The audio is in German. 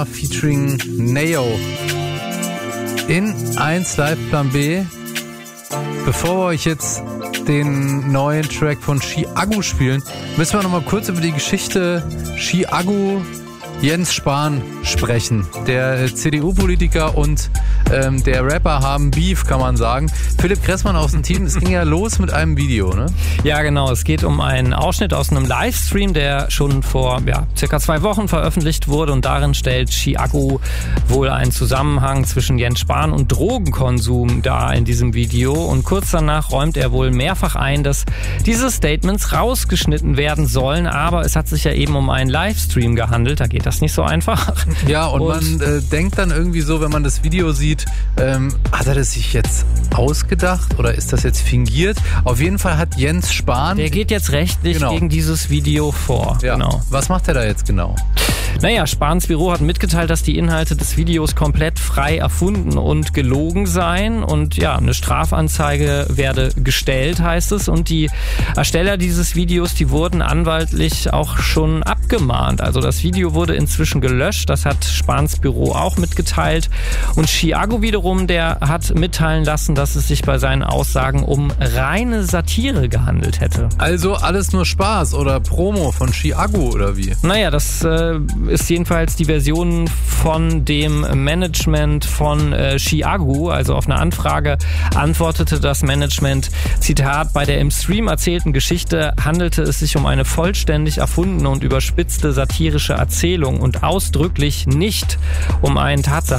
featuring Neo in 1 Live Plan B. Bevor wir euch jetzt den neuen Track von Chiago spielen, müssen wir noch mal kurz über die Geschichte Chiago Jens Spahn sprechen. Der CDU-Politiker und der Rapper haben Beef, kann man sagen. Philipp Kressmann aus dem Team, es ging ja los mit einem Video, ne? Ja, genau. Es geht um einen Ausschnitt aus einem Livestream, der schon vor circa 2 Wochen veröffentlicht wurde, und darin stellt Chiago wohl einen Zusammenhang zwischen Jens Spahn und Drogenkonsum dar in diesem Video, und kurz danach räumt er wohl mehrfach ein, dass diese Statements rausgeschnitten werden sollen, aber es hat sich ja eben um einen Livestream gehandelt, da geht das nicht so einfach. Ja, und man denkt dann irgendwie so, wenn man das Video sieht, hat er das sich jetzt ausgedacht oder ist das jetzt fingiert? Auf jeden Fall hat Jens Spahn... Der geht jetzt rechtlich gegen dieses Video vor. Ja. Genau. Was macht er da jetzt genau? Naja, Spahns Büro hat mitgeteilt, dass die Inhalte des Videos komplett frei erfunden und gelogen seien, und ja, eine Strafanzeige werde gestellt, heißt es, und die Ersteller dieses Videos, die wurden anwaltlich auch schon abgemahnt. Also das Video wurde inzwischen gelöscht, das hat Spahns Büro auch mitgeteilt, und Chiago wiederum, der hat mitteilen lassen, dass es sich bei seinen Aussagen um reine Satire gehandelt hätte. Also alles nur Spaß oder Promo von Chiago oder wie? Naja, das ist jedenfalls die Version von dem Management von Chiago. Also auf eine Anfrage antwortete das Management, Zitat, bei der im Stream erzählten Geschichte handelte es sich um eine vollständig erfundene und überspitzte satirische Erzählung und ausdrücklich nicht um einen Tatsachen